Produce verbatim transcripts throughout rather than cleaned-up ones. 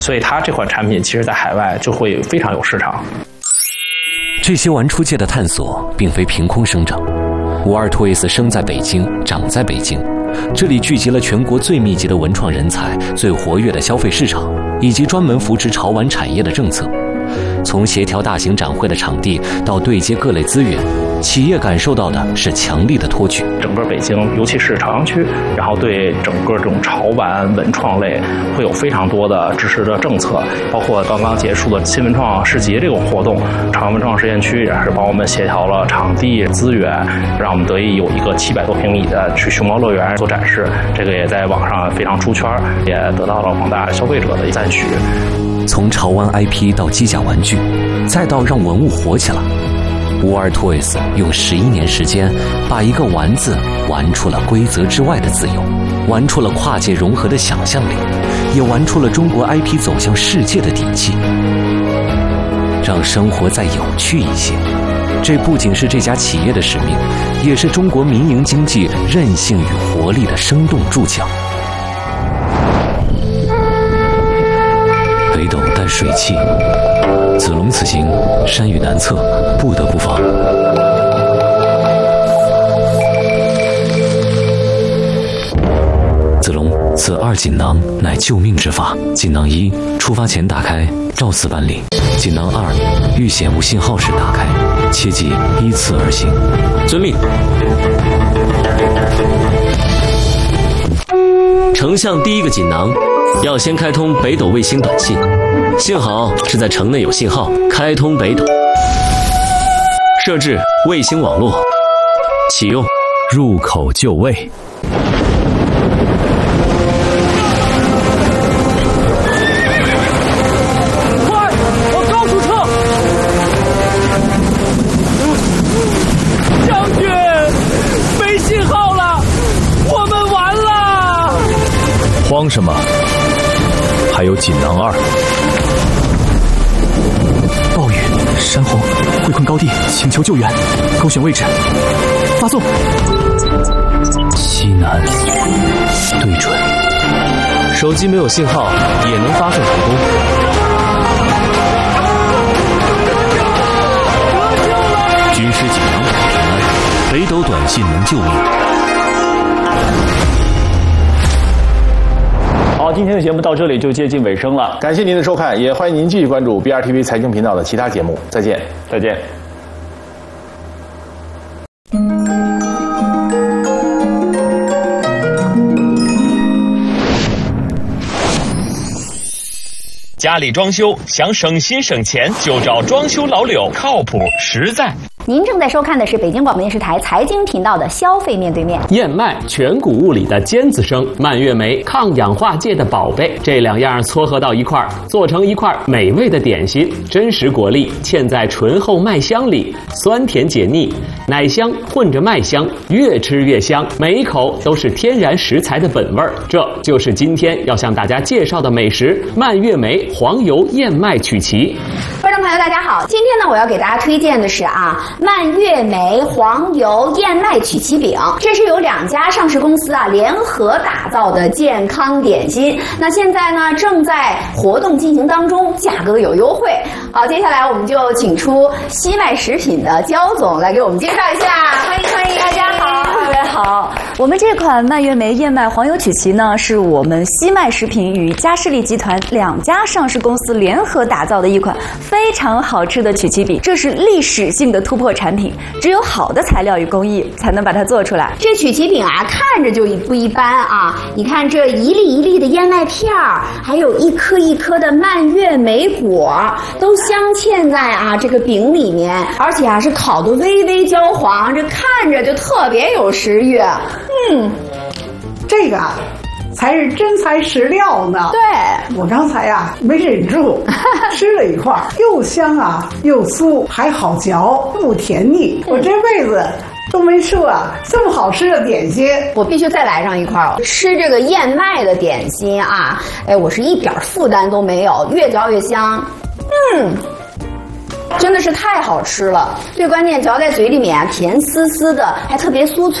所以它这款产品其实在海外就会非常有市场。 这些玩出界的探索并非凭空生长。五二 Toys 生在北京，长在北京，这里聚集了全国最密集的文创人才、最活跃的消费市场，以及专门扶持潮玩产业的政策。从协调大型展会的场地到对接各类资源，企业感受到的是强力的托举。 整个北京，尤其是朝阳区，然后对整个这种潮玩文创类会有非常多的支持的政策，包括刚刚结束的新文创市集这个活动，朝阳文创实验区也是帮我们协调了场地资源，让我们得以有一个七百多平米的去熊猫乐园做展示，这个也在网上非常出圈，也得到了广大消费者的赞许。 从潮玩 I P 到机甲玩具，再到让文物活起来，五二 Toys 用十一年时间，把一个玩字玩出了规则之外的自由，玩出了跨界融合的想象力，也玩出了中国 I P 走向世界的底气。让生活再有趣一些，这不仅是这家企业的使命，也是中国民营经济韧性与活力的生动注脚。北斗带水汽，子龙此行山雨难测，不得不防。子龙，此二锦囊乃救命之法。锦囊一，出发前打开，照此办理；锦囊二，遇险无信号时打开，切记依次而行。遵命。 丞相第一个锦囊，要先开通北斗卫星短信，幸好是在城内有信号，开通北斗，设置卫星网络，启用。 入口就位。 快，往高处撤！将军，没信号了，我们完了！ 慌什么？还有锦囊二。 暴雨、山洪、惠困高地，请求救援，勾选位置，发送。 西南，对准。 手机没有信号也能发送成功。 军师锦囊保平安，北斗短信能救命。 好，今天的节目到这里就接近尾声了，感谢您的收看，也欢迎您继续关注 B R T V 财经频道的其他节目。再见，再见。 家里装修想省心省钱，就找装修老柳，靠谱实在。 您正在收看的是北京广播电视台财经频道的消费面对面。 燕麦全谷物里的尖子生，蔓越莓抗氧化界的宝贝，这两样撮合到一块儿，做成一块美味的点心。真实果粒嵌在醇厚麦香里，酸甜解腻，奶香混着麦香，越吃越香，每一口都是天然食材的本味儿。这就是今天要向大家介绍的美食——蔓越莓黄油燕麦曲奇。 观众朋友，大家好，今天呢，我要给大家推荐的是啊。蔓越莓黄油燕麦曲奇饼，这是由两家上市公司啊联合打造的健康点心。那现在呢正在活动进行当中，价格有优惠。好，接下来我们就请出西麦食品的焦总来给我们介绍一下。欢迎欢迎，大家好， 各位好。我们这款蔓越莓燕麦黄油曲奇呢，是我们西麦食品与嘉士利集团两家上市公司联合打造的一款非常好吃的曲奇饼，这是历史性的突破产品，只有好的材料与工艺才能把它做出来。 这曲奇饼啊，看着就不一般啊！你看这一粒一粒的燕麦片儿，还有一颗一颗的蔓越莓果，都镶嵌在啊这个饼里面，而且啊是烤得微微焦黄，这看着就特别有食欲。嗯， 这个才是真材实料呢。 对， 我刚才啊没忍住吃了一块，又香啊又酥，还好嚼，不甜腻。我这辈子都没吃过这么好吃的点心， 我必须再来上一块儿。吃这个燕麦的点心啊，哎，我是一点负担都没有，越嚼越香。嗯。真的是太好吃了，最关键嚼在嘴里面啊，甜丝丝的，还特别酥脆，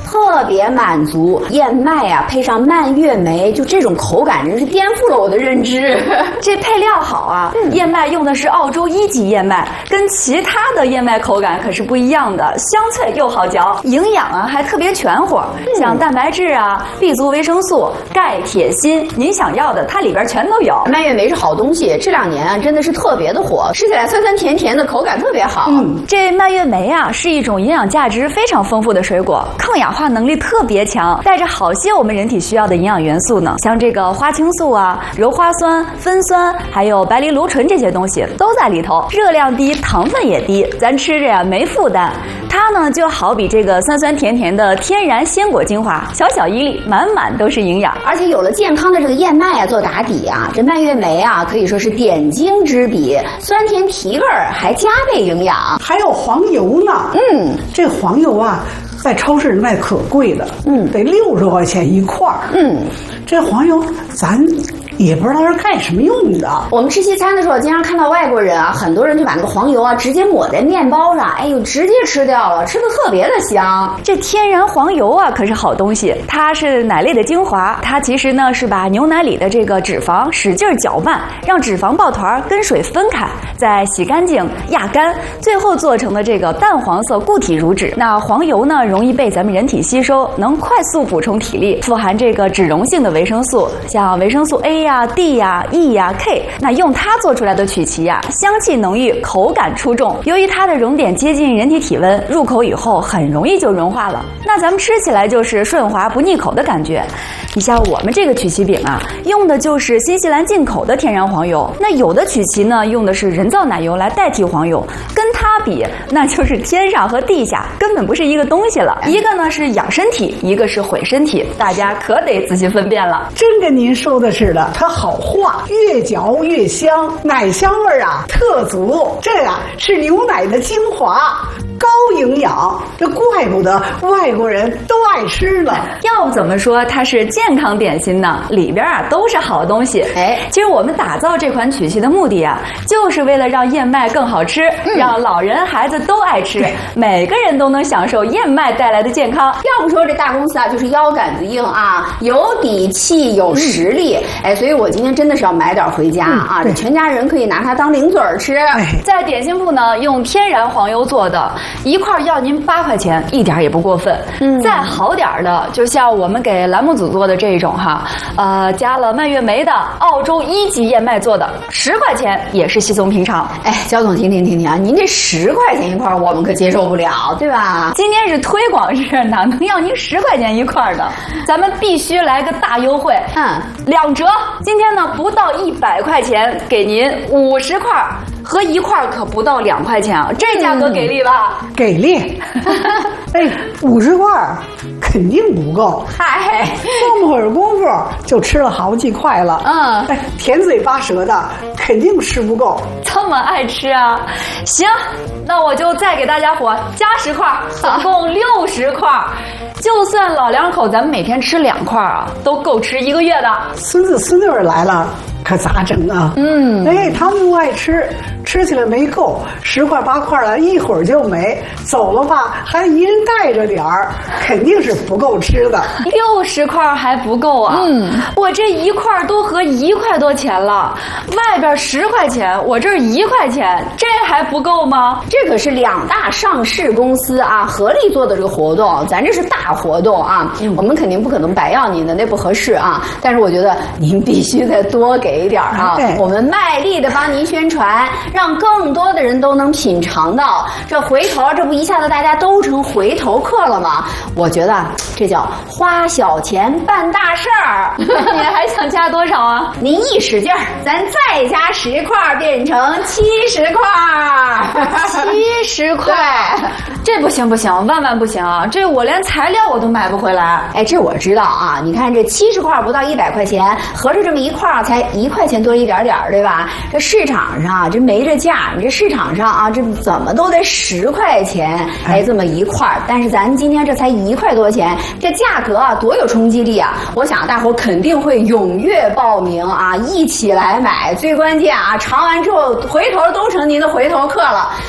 特别满足。燕麦啊，配上蔓越莓，就这种口感真是颠覆了我的认知。 这配料好啊，嗯、燕麦用的是澳洲一级燕麦，跟其他的燕麦口感可是不一样的，香脆又好嚼，营养啊还特别全乎，嗯、像蛋白质啊、B 族维生素、钙、铁、锌，您想要的它里边全都有。 蔓越莓是好东西，这两年啊真的是特别的火，吃起来酸酸甜甜的，口感特别好。 嗯，这蔓越莓啊是一种营养价值非常丰富的水果，抗氧化能力特别强，带着好些我们人体需要的营养元素呢，像这个花青素啊、鞣花酸、酚酸，还有白藜芦醇这些东西都在里头，热量低，糖分也低，咱吃着呀没负担。它呢就好比这个酸酸甜甜的天然鲜果精华，小小一粒，满满都是营养。 而且有了健康的这个燕麦啊做打底啊，这蔓越莓啊可以说是点睛之笔，酸甜提味儿，还加倍营养。 还有黄油呢， 嗯， 这黄油啊在超市里卖可贵的， 嗯， 得六十块钱一块儿， 嗯， 这黄油咱也不知道是干什么用的。 我们吃西餐的时候，经常看到外国人啊，很多人就把那个黄油啊直接抹在面包上，哎呦，直接吃掉了，吃的特别的香。 这天然黄油啊可是好东西，它是奶类的精华，它其实呢是把牛奶里的这个脂肪使劲搅拌，让脂肪抱团跟水分开，再洗干净压干，最后做成的这个淡黄色固体乳脂。那黄油呢容易被咱们人体吸收，能快速补充体力，富含这个脂溶性的维生素，像维生素 A 呀、D 呀、E 呀、K。那用它做出来的曲奇呀，香气浓郁，口感出众。由于它的熔点接近人体体温，入口以后很容易就融化了。那咱们吃起来就是顺滑不腻口的感觉。你像我们这个曲奇饼啊，用的就是新西兰进口的天然黄油。那有的曲奇呢，用的是人造奶油来代替黄油，跟它比，那就是天上和地下，根本不是一个东西了。一个呢是养身体，一个是毁身体，大家可得仔细分辨了。 真跟您说的似的，它好化，越嚼越香，奶香味啊特足。这呀是牛奶的精华，高营养，这怪不得外国人都爱吃呢。 要不怎么说它是健康点心呢？里边啊都是好东西。哎，其实我们打造这款曲奇的目的啊，就是为了让燕麦更好吃，嗯、让老人孩子都爱吃，每个人都能享受燕麦带来的健康。 要不说这大公司啊，就是腰杆子硬啊，有底气有实力。嗯、哎，所以我今天真的是要买点回家、嗯、啊，这全家人可以拿它当零嘴儿吃。 哎、在点心铺呢，用天然黄油做的，一块要您八块钱，一点也不过分。嗯，再好点的，就像我们给栏目组做的这种哈，呃，加了蔓越莓的澳洲一级燕麦做的，十块钱也是稀松平常。 哎，焦总，停停停停啊，您这十块钱一块，我们可接受不了，对吧？ 今天是推广日，哪能要您十块钱一块的？咱们必须来个大优惠，嗯，两折。今天呢，不到一百块钱，给您五十块。和一块可不到两块钱啊，这价格给力吧？ 嗯、给力！哎，五十块肯定不够。 嗨， 这么会儿功夫就吃了好几块了。嗯，哎，甜嘴巴舌的肯定吃不够。 这么爱吃啊？行，那我就再给大家伙加十块，总共六十块。就算老两口咱们每天吃两块啊，都够吃一个月的。 孙子孙女来了。可咋整啊？嗯，哎，他们又爱吃，吃起来没够，十块八块的，一会儿就没。走了吧，还一人带着点儿，肯定是不够吃的。 六十块还不够啊？嗯，我这一块都合一块多钱了，外边十块钱，我这儿一块钱，这还不够吗？ 这可是两大上市公司啊合力做的这个活动，咱这是大活动啊，嗯、我们肯定不可能白要您的，那不合适啊。但是我觉得您必须再多给一点啊！我们卖力的帮您宣传，让更多的人都能品尝到。这回头，这不一下子大家都成回头客了吗？我觉得这叫花小钱办大事儿。 你还想加多少啊？ 您一使劲儿，咱再加十块，变成七十块。 七十块，这不行不行，万万不行啊！这我连材料我都买不回来。 哎，这我知道啊！你看这七十块不到一百块钱，合着这么一块才一块钱多一点点，对吧？这市场上这没这价，你这市场上啊，这怎么都得十块钱，哎，这么一块。但是咱今天这才一块多钱，这价格啊多有冲击力啊！我想大伙肯定会踊跃报名啊，一起来买。最关键啊，尝完之后回头都成您的回头客了。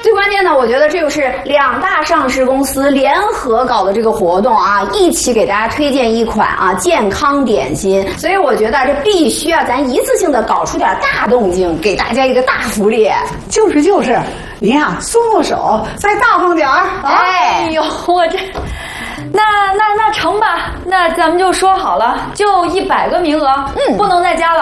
最关键的，我觉得这就是两大上市公司联合搞的这个活动啊，一起给大家推荐一款啊健康点心。所以我觉得这必须啊，咱一次性的搞出点大动静，给大家一个大福利。 就是就是，您呀松松手，再大方点儿。 哎呦，我这。那那那成吧，那咱们就说好了，就一百个名额，嗯，不能再加了。